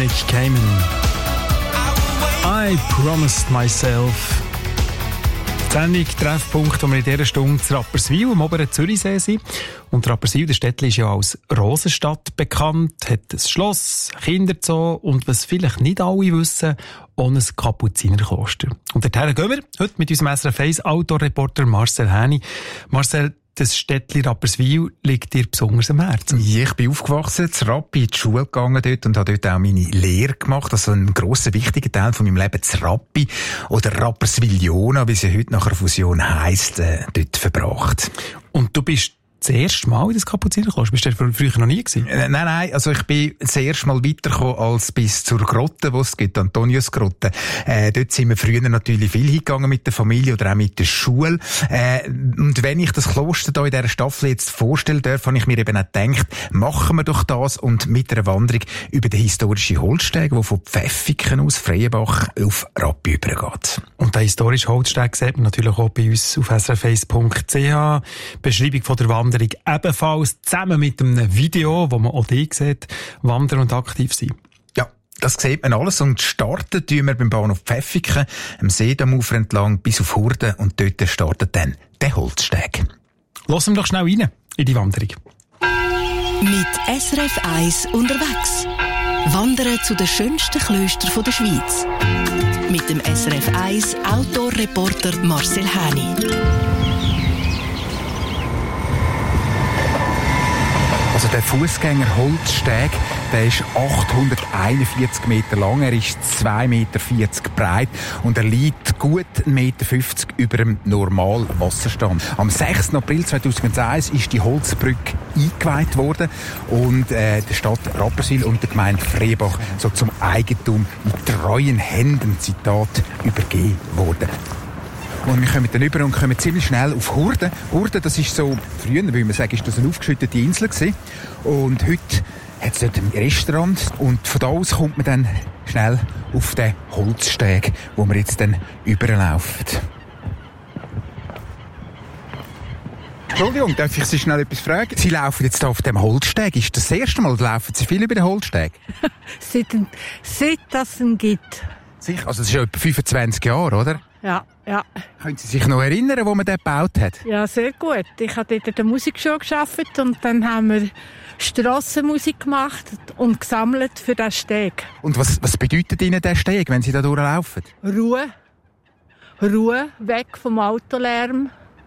Nick Cayman. I promised myself. Die Sendung Treffpunkt, wo wir in dieser Stunde zu Rapperswil am oberen Zürichsee sind. Und Rapperswil, der Städtli, ist ja als Rosenstadt bekannt, hat ein Schloss, ein Kinderzoo und, was vielleicht nicht alle wissen, auch ein Kapuzinerkloster. Und dorthin gehen wir heute mit unserem SRF 1 Outdoor-Reporter Marcel Häni. Marcel, das Städtli Rapperswil liegt dir besonders am Herzen. Ich bin aufgewachsen, in Rappi, in die Schule gegangen dort und habe dort auch meine Lehre gemacht. Also ein grosser, wichtiger Teil von meinem Leben, in Rappi oder Rapperswil-Jona, wie sie heute nach einer Fusion heisst, dort verbracht. Und du bist das erste Mal in das Kapuzinerkloster? Bist du früher noch nie gewesen? Nein. Also ich bin das erste Mal weitergekommen als bis zur Grotte, wo es gibt, Antoniusgrotte. Dort sind wir früher natürlich viel hingegangen mit der Familie oder auch mit der Schule. Und wenn ich das Kloster da in dieser Staffel jetzt vorstellen darf, habe ich mir eben auch gedacht, machen wir doch das und mit einer Wanderung über den historischen Holzsteg, der von Pfäffiken aus Freienbach auf Rappi übergeht. Und den historischen Holzsteg sieht man natürlich auch bei uns auf srf1.ch. Beschreibung von der Wanderung ebenfalls zusammen mit einem Video, wo man auch dich sieht, wandern und aktiv sein. Ja, das sieht man alles und starten tun wir beim Bahnhof Pfäffiken, am Seedamufer entlang bis auf Hurden und dort startet dann der Holzsteg. Lassen wir doch schnell rein in die Wanderung. Mit SRF 1 unterwegs. Wandern zu den schönsten Klöstern der Schweiz. Mit dem SRF 1 Outdoor-Reporter Marcel Häni. Also der Fußgänger-Holzsteg, der ist 841 Meter lang, er ist 2,40 Meter breit und er liegt gut 1,50 Meter über dem normalen Wasserstand. Am 6. April 2001 ist die Holzbrücke eingeweiht worden und der Stadt Rapperswil und der Gemeinde Freienbach so zum Eigentum in treuen Händen, Zitat, übergeben worden. Und wir kommen dann über und kommen ziemlich schnell auf Hurden. Hurden, das ist so, früher würde man sagen, ist das eine aufgeschüttete Insel gewesen. Und heute hat es dort ein Restaurant. Und von da aus kommt man dann schnell auf den Holzsteg, wo wir jetzt dann überlaufen. Entschuldigung, darf ich Sie schnell etwas fragen? Sie laufen jetzt hier auf dem Holzsteg. Ist das erste Mal, laufen Sie viel über den Holzsteg? Seit das ihn gibt. Sicher? Also, das ist ja etwa 25 Jahre, oder? Ja. Können Sie sich noch erinnern, wo man den gebaut hat? Ja, sehr gut. Ich habe dort in der Musikschule gearbeitet und dann haben wir Strassenmusik gemacht und gesammelt für den Steg. Und was bedeutet Ihnen der Steg, wenn Sie da durchlaufen? Ruhe, weg vom Autolärm.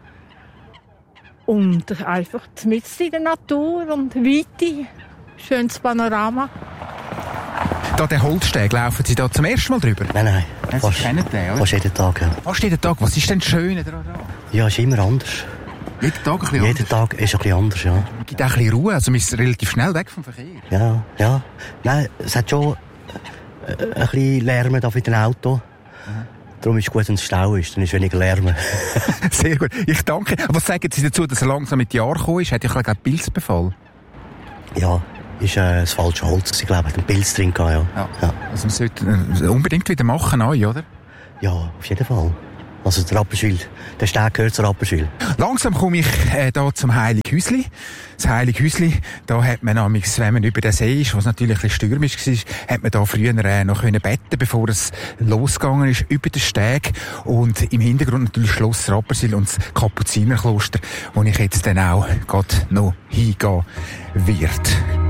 Und einfach mitten in der Natur und Weite. Schönes Panorama. Da der Holzsteg, laufen Sie da zum ersten Mal drüber? Nein. Sie kennen den, oder? Fast jeden Tag, ja. Fast jeden Tag. Was ist denn das Schöne daran? Ja, ist immer anders. Jeden Tag ein bisschen anders? Jeden Tag ist ein bisschen anders, ja. Es gibt auch ein bisschen Ruhe, also man ist relativ schnell weg vom Verkehr. Ja. Nein, es hat schon ein bisschen Lärm da für den Auto. Darum ist es gut, wenn es Stau ist, dann ist weniger Lärm. Sehr gut. Ich danke. Aber was sagen Sie dazu, dass er langsam mit Jahren gekommen ist? Hat ja einen Pilzbefall? Ja. Ist das falsche Holz gewesen, glaube ich. Hat einen Pilz drin gehabt, ja. Also man sollte unbedingt wieder machen, oder? Ja, auf jeden Fall. Also der Rapperswil, der Steg gehört zu Rapperswil. Langsam komme ich da zum Heilighäusli. Das Heilighäusli, da hat man nämlich, wenn man über den See ist, was natürlich ein bisschen stürmisch war, hat man da früher noch können beten, bevor es losgegangen ist, über den Steg. Und im Hintergrund natürlich Schloss Rapperswil und das Kapuzinerkloster, wo ich jetzt dann auch gerade noch hingehen werde.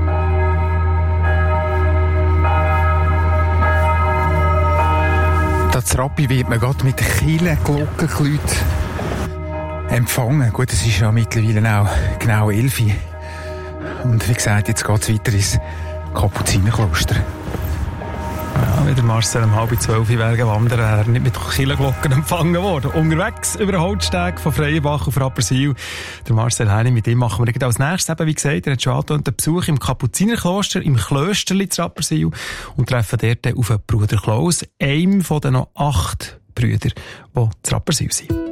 Das Rappi wird man gerade mit Kielen, Glockenklüt empfangen. Gut, es ist ja mittlerweile auch genau 11 Uhr. Und wie gesagt, jetzt geht es weiter ins Kapuzinerkloster. Ja, wie der Marcel um 11:30 Uhr wandern, er nicht mit Kirchenglocken empfangen worden. Unterwegs über den Holzsteg von Freienbach auf Rapperswil. Der Marcel Häni, mit ihm machen wir als nächstes eben, wie gesagt, er hat schon angetönt, einen Besuch im Kapuzinerkloster, im Klösterli zu Rapperswil und treffen dort auf den Bruder Klaus, einem von den noch 8 Brüdern, die zu Rapperswil sind.